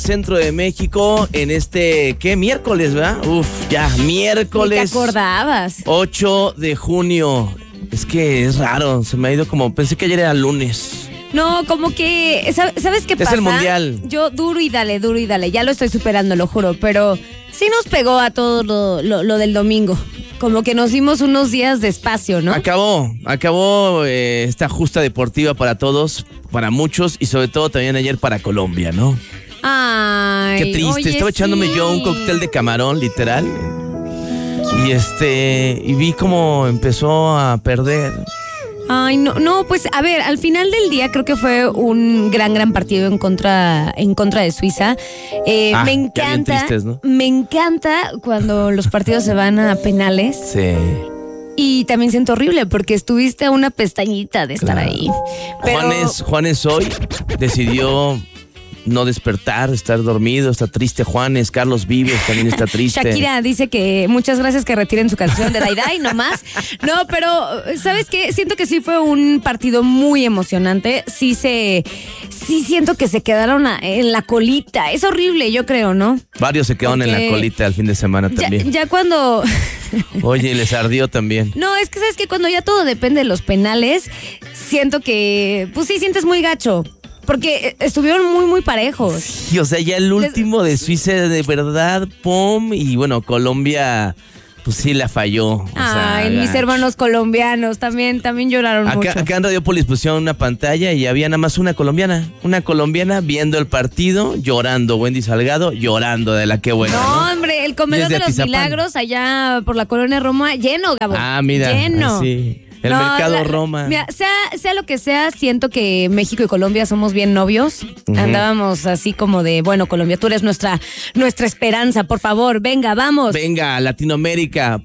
Centro de México en ¿qué? Miércoles, ¿verdad? Ya, miércoles. ¿Te acordabas? 8 de junio. Es que es raro, se me ha ido como, pensé que ayer era lunes. No, como que, ¿sabes qué pasa? Es el mundial. Yo duro y dale, ya lo estoy superando, lo juro, pero sí nos pegó a todo lo del domingo. Como que nos dimos unos días de espacio, ¿no? Acabó esta justa deportiva para todos, para muchos y sobre todo también ayer para Colombia, ¿no? Ay, qué triste, oye, estaba echándome sí. yo un cóctel de camarón, literal. Y vi cómo empezó a perder. Ay, no, pues a ver, al final del día creo que fue un gran partido en contra de Suiza. Me encanta, tristes, ¿no? Me encanta cuando los partidos se van a penales. Sí. Y también siento horrible porque estuviste a una pestañita de estar ahí. Pero... Juanes hoy decidió no despertar, estar dormido, está triste Juanes, Carlos Vives también está triste. Shakira dice que muchas gracias que retiren su canción de Dai Dai, no más. No, pero ¿sabes qué? Siento que sí fue un partido muy emocionante. Sí siento que se quedaron en la colita. Es horrible, yo creo, ¿no? Varios se quedaron en la colita el fin de semana también. Ya cuando... Oye, les ardió también. No, es que sabes que cuando ya todo depende de los penales, siento que, pues sí, sientes muy gacho. Porque estuvieron muy parejos. Sí, o sea, ya el último de Suiza de verdad, pum, y bueno, Colombia, pues sí la falló. Mis hermanos colombianos también lloraron mucho. Acá en Radiopolis pusieron una pantalla y había nada más una colombiana viendo el partido, llorando, Wendy Salgado, llorando de la que buena. No, hombre, el comedor de los Milagros allá por la colonia Roma, lleno, Gabo. Mira, lleno. Sí. El mercado Roma. Mira, sea lo que sea, siento que México y Colombia somos bien novios. Uh-huh. Andábamos así como de, bueno, Colombia, tú eres nuestra esperanza, por favor, venga, vamos. Venga, Latinoamérica,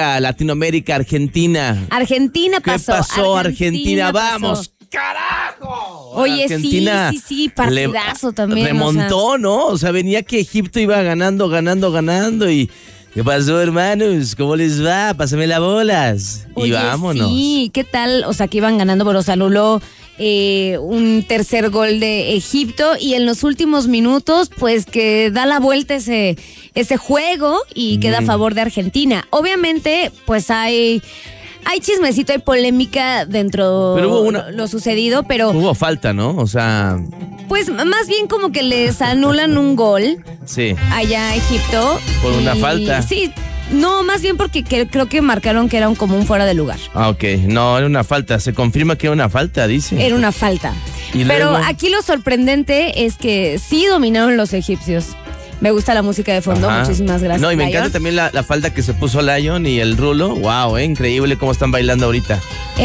Argentina. Argentina pasó. ¿Qué pasó, Argentina? ¡Vamos! ¡Carajo! Oye, Argentina sí, partidazo también. Remontó, ¿no? O sea, venía que Egipto iba ganando y... ¿Qué pasó, hermanos? ¿Cómo les va? Pásame las bolas. Oye, y vámonos. Sí, ¿qué tal? O sea, que iban ganando, pero se anuló un tercer gol de Egipto y en los últimos minutos, pues que da la vuelta ese juego y queda a favor de Argentina. Obviamente, pues hay chismecito, hay polémica dentro de lo sucedido, pero... Hubo falta, ¿no? O sea... Pues más bien como que les anulan un gol. Sí. Allá a Egipto. Por una falta. Sí. No, más bien porque creo que marcaron que era como un fuera de lugar. Ok. No, era una falta. Se confirma que era una falta, dice. Era una falta. Pero aquí lo sorprendente es que sí dominaron los egipcios. Me gusta la música de fondo, muchísimas gracias. No, y me Lion. encanta también la falda que se puso Lion y el rulo. Wow, increíble cómo están bailando ahorita.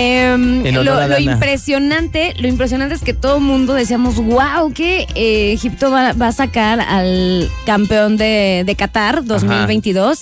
Lo impresionante es que todo el mundo decíamos, wow, que Egipto va a sacar al campeón de Qatar 2022.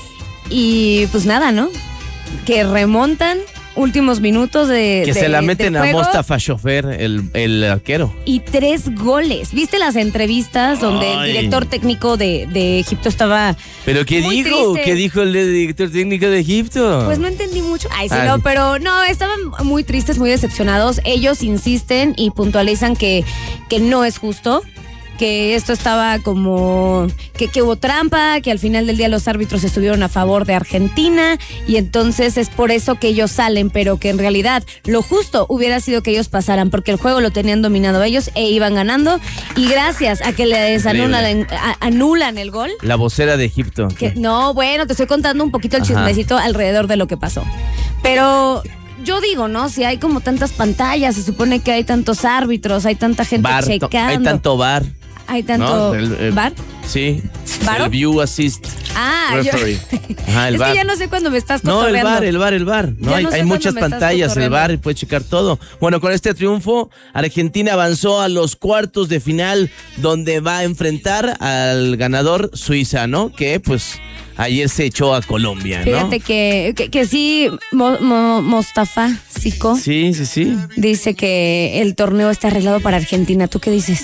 Y pues nada, ¿no? Que remontan. Últimos minutos que se la meten a Mostafa Chofer, el arquero. Y 3 goles. ¿Viste las entrevistas donde el director técnico de Egipto estaba... ¿Pero qué dijo? ¿Qué dijo el director técnico de Egipto? Pues no entendí mucho. No, pero no, estaban muy tristes, muy decepcionados. Ellos insisten y puntualizan que no es justo. Que esto estaba como que hubo trampa, que al final del día los árbitros estuvieron a favor de Argentina y entonces es por eso que ellos salen, pero que en realidad lo justo hubiera sido que ellos pasaran porque el juego lo tenían dominado ellos e iban ganando y gracias a que les anulan el gol. La vocera de Egipto. No, bueno, te estoy contando un poquito el chismecito alrededor de lo que pasó. Pero... yo digo, ¿no? Si hay como tantas pantallas, se supone que hay tantos árbitros, hay tanta gente checando. Hay tanto bar. ¿Hay tanto bar? Sí. ¿Varo? El view assist. Referee. El bar. Que ya no sé cuándo me estás cotorreando. No, el bar. No, hay muchas pantallas, el bar, y puedes checar todo. Bueno, con este triunfo, Argentina avanzó a los cuartos de final, donde va a enfrentar al ganador Suiza, ¿no? Que, pues... ayer se echó a Colombia, ¿no? Fíjate que sí, Mostafa Sico. Sí. Dice que el torneo está arreglado para Argentina. ¿Tú qué dices?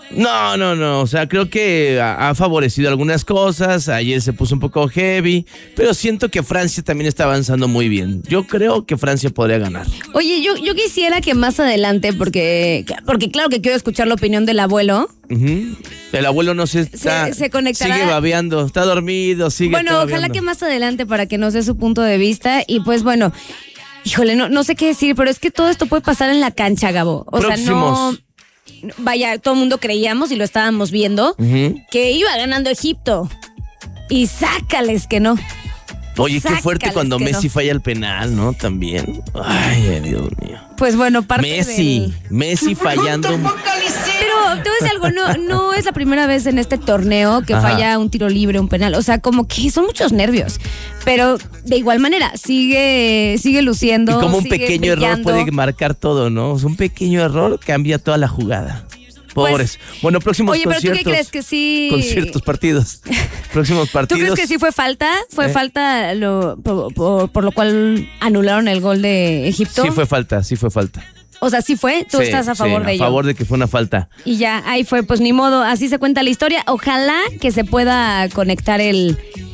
No, o sea, creo que ha favorecido algunas cosas, ayer se puso un poco heavy, pero siento que Francia también está avanzando muy bien. Yo creo que Francia podría ganar. Oye, yo quisiera que más adelante, porque claro que quiero escuchar la opinión del abuelo. Uh-huh. El abuelo no se conectará. Sigue babeando, está dormido, sigue Bueno, ojalá que más adelante para que nos dé su punto de vista y pues bueno, híjole, no sé qué decir, pero es que todo esto puede pasar en la cancha, Gabo. O sea, no... Vaya, todo el mundo creíamos y lo estábamos viendo, que iba ganando Egipto. Y sácales que no. Oye, qué fuerte cuando Messi falla el penal, ¿no? También. Ay, Dios mío. Pues bueno, Messi fallando. Pero te voy a decir algo, no es la primera vez en este torneo que falla un tiro libre, un penal. O sea, como que son muchos nervios. Pero de igual manera, sigue luciendo. Y como un pequeño error puede marcar todo, ¿no? O sea, un pequeño error cambia toda la jugada. Pobres. Pues, bueno, próximos conciertos. Oye, ¿pero tú qué crees que sí? Conciertos, partidos. Próximos partidos. ¿Tú crees que sí fue falta? ¿Fue falta por lo cual anularon el gol de Egipto? Sí fue falta. O sea, ¿sí fue? ¿Tú estás a favor de ello? A favor de que fue una falta. Y ya, ahí fue, pues ni modo, así se cuenta la historia. Ojalá que se pueda conectar el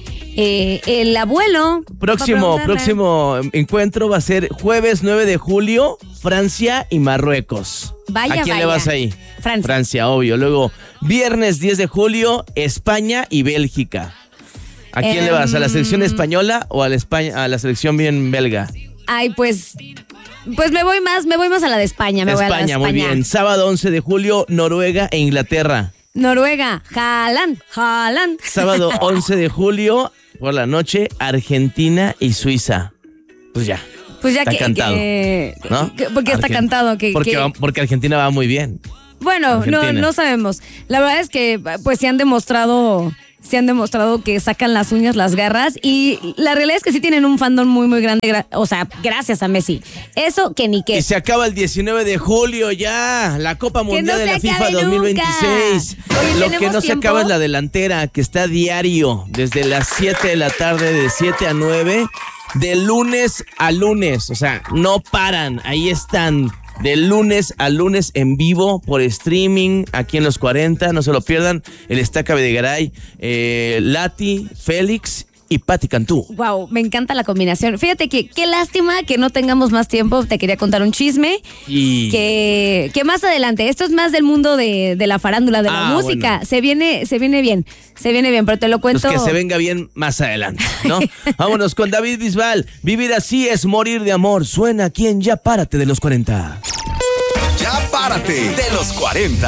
abuelo. Próximo encuentro va a ser jueves 9 de julio, Francia y Marruecos. ¿A quién le vas ahí? Francia, obvio. Luego, viernes 10 de julio, España y Bélgica. ¿A quién le vas? ¿A la selección española o a la selección bien belga? Ay, pues me voy más a la de España. Voy a la de España, muy bien. Sábado 11 de julio, Noruega e Inglaterra. Noruega, Haaland. Sábado 11 de julio, por la noche, Argentina y Suiza. Pues ya está cantado. ¿No? Porque está cantado. Porque Argentina va muy bien. Bueno, no sabemos. La verdad es que pues se han demostrado que sacan las uñas, las garras, y la realidad es que sí tienen un fandom muy, muy grande, o sea, gracias a Messi. Eso que ni qué. Y se acaba el 19 de julio ya, la Copa Mundial de la FIFA 2026. Oye, lo que no se acaba es la delantera, que está diario, desde las 7 de la tarde, de 7 a 9, de lunes a lunes. O sea, no paran, ahí están. De lunes a lunes en vivo por streaming aquí en Los 40, no se lo pierdan. El Estaca Videgaray, Lati, Félix y Pati Cantú. Wow, me encanta la combinación. Fíjate que qué lástima que no tengamos más tiempo. Te quería contar un chisme que más adelante. Esto es más del mundo de la farándula, de la música. Bueno. Se viene bien, pero te lo cuento. Pues que se venga bien más adelante, ¿no? Vámonos con David Bisbal. Vivir así es morir de amor. Suena aquí en Ya Párate de Los 40. Ya Párate de Los 40.